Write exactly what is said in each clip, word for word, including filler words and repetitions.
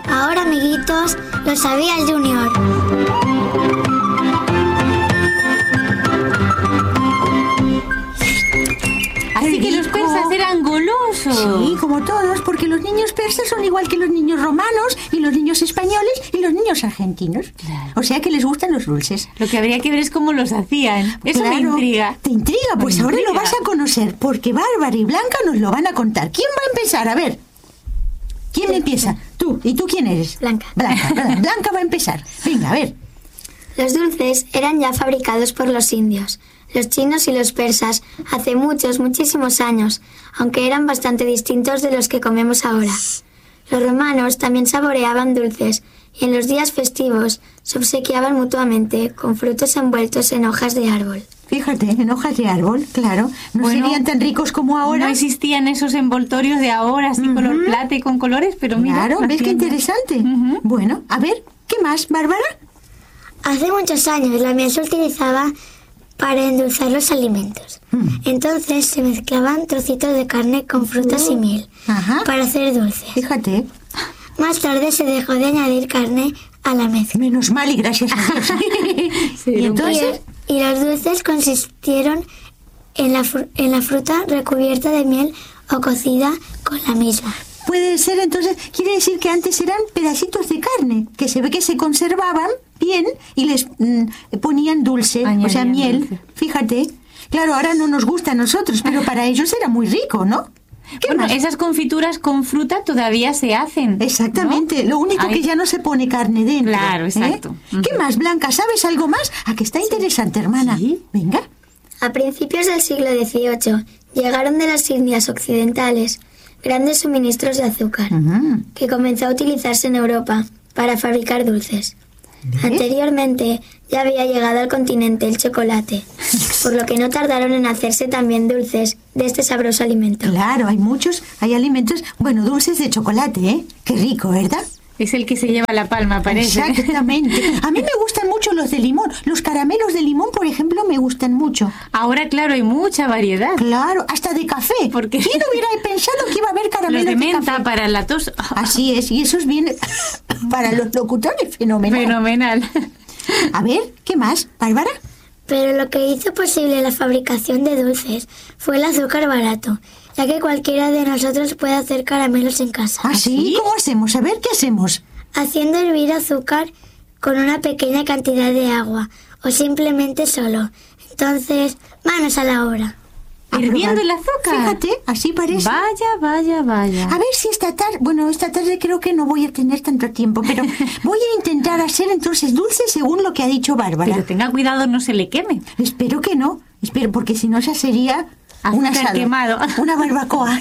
Ahora, amiguitos, lo sabía el Junior. Así que los persas eran golosos. Sí, como todos, porque los niños persas son igual que los niños romanos y los niños españoles y los niños argentinos. Claro. O sea que les gustan los dulces. Lo que habría que ver es cómo los hacían. Eso Claro. me intriga. ¿Te intriga? Pues Me ahora intriga. lo vas a conocer, porque Bárbara y Blanca nos lo van a contar. ¿Quién va a empezar? A ver. ¿Quién empieza? Tú. ¿Y tú quién eres? Blanca. Blanca, Blanca. Blanca va a empezar. Venga, a ver. Los dulces eran ya fabricados por los indios, los chinos y los persas hace muchos, muchísimos años, aunque eran bastante distintos de los que comemos ahora. Los romanos también saboreaban dulces y en los días festivos se obsequiaban mutuamente con frutos envueltos en hojas de árbol. Fíjate, en hojas de árbol, claro. No Bueno, serían tan ricos como ahora. No existían esos envoltorios de ahora, así color plata y con colores, pero mira. Claro, ¿ves qué haciendo- interesante? Ujú. Bueno, a ver, ¿qué más, Bárbara? Hace muchos años la miel se utilizaba para endulzar los alimentos. Mm. Entonces se mezclaban trocitos de carne con frutas y miel Ajá. para hacer dulces. Fíjate. Más tarde se dejó de añadir carne a la mezcla. Menos mal y gracias a Dios. Sí, y entonces, Y, y los dulces consistieron en la, fru- en la fruta recubierta de miel o cocida con la misma. puede ser entonces, quiere decir que antes eran pedacitos de carne, que se ve que se conservaban bien y les mm, ponían dulce, o sea, Añadían miel. dulce. Fíjate. Claro, ahora no nos gusta a nosotros, pero para ellos era muy rico, ¿no? ¿Qué Bueno, más? esas confituras con fruta todavía se hacen. Exactamente, ¿no? lo único Ay, que ya no se pone carne dentro. Claro, ¿eh? exacto. ¿Qué Ujú. más, Blanca? ¿Sabes algo más? ¿A que está interesante, hermana? Sí. Venga. A principios del siglo dieciocho llegaron de las Indias occidentales grandes suministros de azúcar, Ujú. que comenzó a utilizarse en Europa para fabricar dulces. Anteriormente ya había llegado al continente el chocolate, por lo que no tardaron en hacerse también dulces de este sabroso alimento. Claro, hay muchos, hay alimentos, bueno, dulces de chocolate, ¿eh? Qué rico, ¿verdad? Es el que se lleva la palma, parece. Exactamente. A mí me gustan mucho los de limón. Los caramelos de limón, por ejemplo, me gustan mucho. Ahora, claro, hay mucha variedad. Claro, hasta de café. Porque- ¿Quién hubiera pensado que iba a haber caramelos Los de menta café? para la tos. Así es, y eso es bien para los locutores, fenomenal. Fenomenal. A ver, ¿qué más, Bárbara? Pero lo que hizo posible la fabricación de dulces fue el azúcar barato, ya que cualquiera de nosotros puede hacer caramelos en casa, ¿Ah, sí? ¿Cómo hacemos? A ver, ¿qué hacemos? haciendo hervir azúcar con una pequeña cantidad de agua o simplemente solo. Entonces, manos a la obra. A Hirviendo probar. el azúcar. Fíjate, así parece. Vaya, vaya, vaya. A ver si esta tarde, bueno, esta tarde creo que no voy a tener tanto tiempo, pero voy a intentar hacer entonces dulces según lo que ha dicho Bárbara. Pero tenga cuidado, no se le queme. Espero que no, espero, porque si no, esa sería un Azúcar asado, quemado. una barbacoa.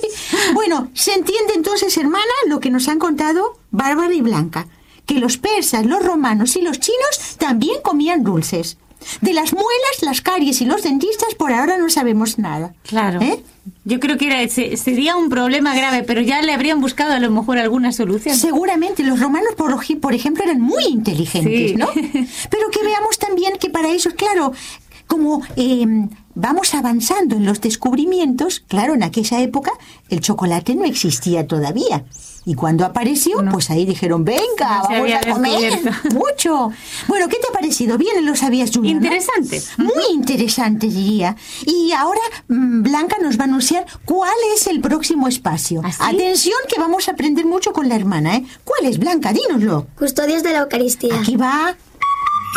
Bueno, se entiende entonces, hermana, lo que nos han contado Bárbara y Blanca, que los persas, los romanos y los chinos también comían dulces. De las muelas, las caries y los dentistas por ahora no sabemos nada. Claro. ¿Eh? Yo creo que era, se- sería un problema grave, pero ya le habrían buscado a lo mejor alguna solución. Seguramente los romanos, por, oji- por ejemplo, eran muy inteligentes, Sí. ¿no? Pero que veamos también que para ellos, claro, como eh, vamos avanzando en los descubrimientos, claro, en aquella época el chocolate no existía todavía. Y cuando apareció, No. pues ahí dijeron, venga, No se vamos había a comer descubierto. mucho. Bueno, ¿qué te ha parecido? Bien lo sabías, Julia, ¿no? Interesante. Muy interesante, diría. Y ahora mm, Blanca nos va a anunciar cuál es el próximo espacio. ¿Ah, sí? Atención, que vamos a aprender mucho con la hermana, ¿eh? ¿Cuál es, Blanca? Dínoslo. Custodios de la Eucaristía. Aquí va